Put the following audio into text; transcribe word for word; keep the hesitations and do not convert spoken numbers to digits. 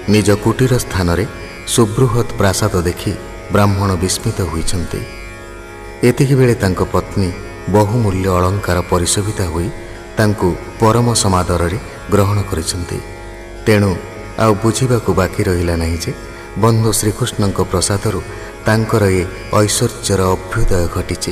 ନିଜ କୁଟୀର ସ୍ଥାନରେ ସୁବୃହତ୍ ପ୍ରାସାଦ ଦେଖି ବ୍ରାହ୍ମଣ ବିସ୍ମିତ ହୋଇଛନ୍ତି। ଏତିକିବେଳେ ତାଙ୍କ ପତ୍ନୀ ବହୁମୂଲ୍ୟ ଅଳଙ୍କାର ପରିଶୋଭିତା ହୋଇ ତାଙ୍କୁ ପରମ ସମାଦରରେ ଗ୍ରହଣ କରିଛନ୍ତି। ତେଣୁ ଆଉ ବୁଝିବାକୁ ବାକି ରହିଲା ନାହିଁ ଯେ ବନ୍ଧୁ ଶ୍ରୀକୃଷ୍ଣଙ୍କ ପ୍ରସାଦରୁ ତାଙ୍କର ଏ ଐଶ୍ୱର୍ଯ୍ୟର ଅଭ୍ୟୁଦୟ ଘଟିଛି।